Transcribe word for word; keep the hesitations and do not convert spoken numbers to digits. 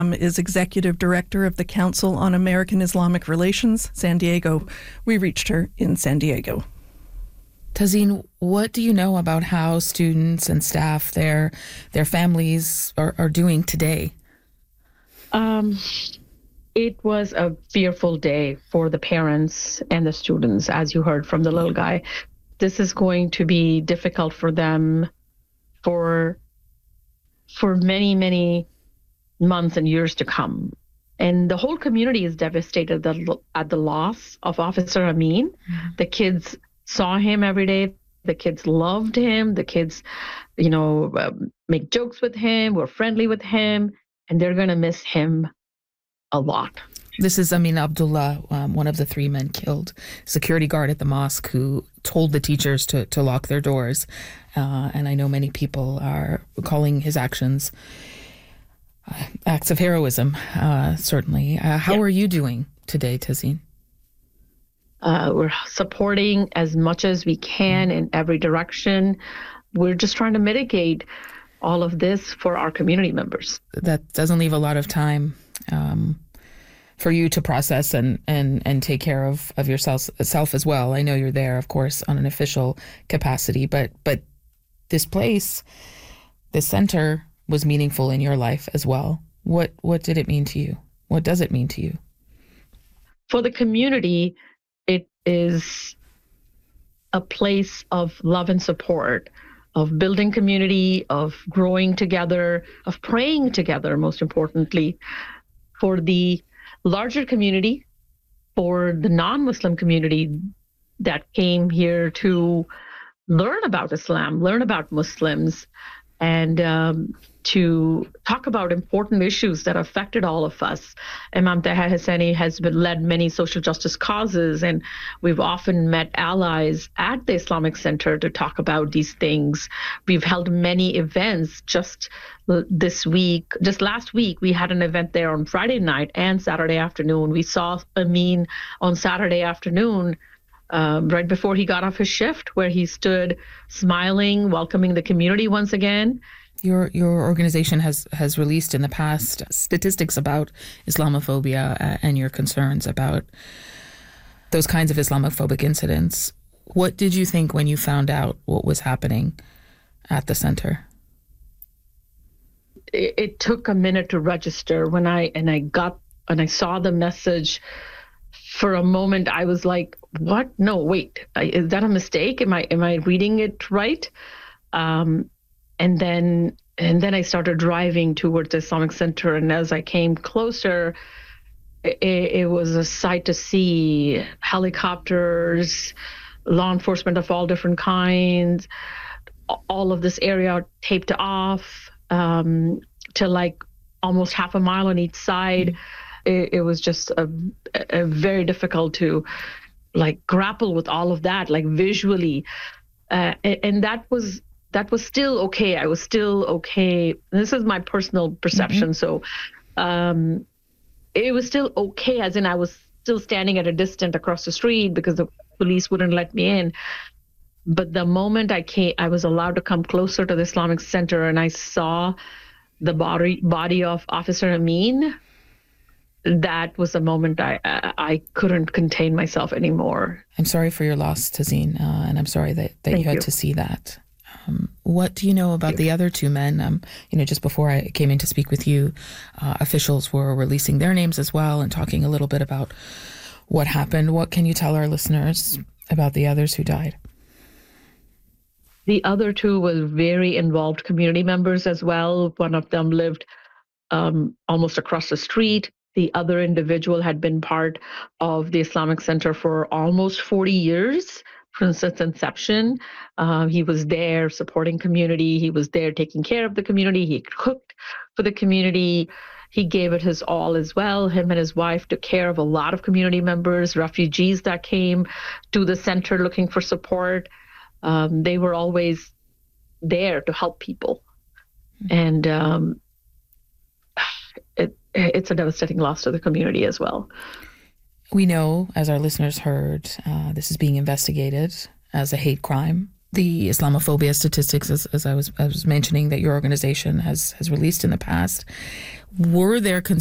Um, is Executive Director of the Council on American Islamic Relations, San Diego. We reached her in San Diego. Tazeen, what do you know about how students and staff, their their families are, are doing today? Um, it was a fearful day for the parents and the students, as you heard from the little guy. This is going to be difficult for them for for many, many months and years to come. And the whole community is devastated at the loss of Officer Amin. Mm-hmm. The kids saw him every day. The kids loved him. The kids, you know, uh, make jokes with him, were friendly with him, and they're going to miss him a lot. This is Amin Abdullah, um, one of the three men killed, security guard at the mosque who told the teachers to, to lock their doors. Uh, and I know many people are calling his actions uh, acts of heroism, uh, certainly. Uh, how yeah. are you doing today, Tazeen? Uh, we're supporting as much as we can in every direction. We're just trying to mitigate all of this for our community members. That doesn't leave a lot of time um, for you to process and, and, and take care of, of yourself self as well. I know you're there, of course, on an official capacity, but but this place, this center was meaningful in your life as well. What what did it mean to you? What does it mean to you? For the community, it is a place of love and support, of building community, of growing together, of praying together, most importantly. For the larger community, for the non-Muslim community that came here to learn about Islam, learn about Muslims, and um, to talk about important issues that affected all of us. Imam Taha Hosseini has been led many social justice causes, and we've often met allies at the Islamic Center to talk about these things. We've held many events just this week. Just last week, we had an event there on Friday night and Saturday afternoon. We saw Amin on Saturday afternoon, Um, right before he got off his shift, where he stood smiling, welcoming the community once again. Your your organization has, has released in the past statistics about Islamophobia uh, and your concerns about those kinds of Islamophobic incidents. What did you think when you found out what was happening at the center? It, it took a minute to register when I and I got and I saw the message. For a moment, I was like, "What? No, wait. Is that a mistake? Am I am I reading it right?" Um, and then and then I started driving towards the Islamic Center, and as I came closer, it, it was a sight to see: helicopters, law enforcement of all different kinds, all of this area taped off um, to like almost half a mile on each side. Mm-hmm. It, it was just a, a very difficult to like grapple with all of that, like visually. Uh, and, and that was that was still okay. I was still okay. This is my personal perception. Mm-hmm. So um, it was still okay, as in I was still standing at a distance across the street because the police wouldn't let me in. But the moment I came, I was allowed to come closer to the Islamic Center, and I saw the body body of Officer Amin. That was a moment I I couldn't contain myself anymore. I'm sorry for your loss, Tazeen, uh, and I'm sorry that, that you had you. to see that. Um, what do you know about the other two men? Um, you know, just before I came in to speak with you, uh, officials were releasing their names as well and talking a little bit about what happened. What can you tell our listeners about the others who died? The other two were very involved community members as well. One of them lived um, almost across the street. The other individual had been part of the Islamic Center for almost forty years, since its inception. Uh, he was there supporting community. He was there taking care of the community. He cooked for the community. He gave it his all as well. Him and his wife took care of a lot of community members, refugees that came to the center looking for support. Um, they were always there to help people. Mm-hmm. And um, it, it's a devastating loss to the community as well. We know, as our listeners heard, uh, this is being investigated as a hate crime the Islamophobia statistics, as, as I was I was mentioning, that your organization has has released in the past. Were there